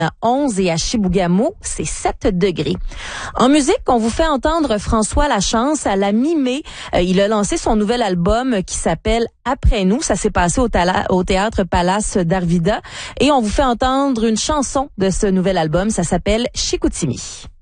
11 et à Chibougamau, c'est 7 degrés. En musique, on vous fait entendre François Lachance à la mi-mai. Il a lancé son nouvel album qui s'appelle Après nous. Ça s'est passé au Théâtre Palace d'Arvida. Et on vous fait entendre une chanson de ce nouvel album. Ça s'appelle Chicoutimi.